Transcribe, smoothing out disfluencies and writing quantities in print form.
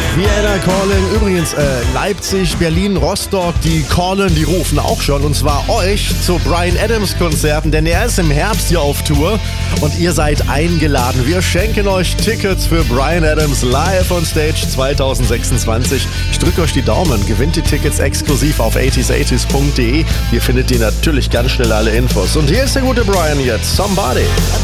Vienna Calling, übrigens Leipzig, Berlin, Rostock, die callen, die rufen auch schon, und zwar euch zu Bryan Adams Konzerten, denn er ist im Herbst hier auf Tour und ihr seid eingeladen. Wir schenken euch Tickets für Bryan Adams live on Stage 2026. Ich drücke euch die Daumen, gewinnt die Tickets exklusiv auf 80s80s.de. Ihr findet die natürlich ganz schnell alle Infos. Und hier ist der gute Bryan jetzt, Somebody.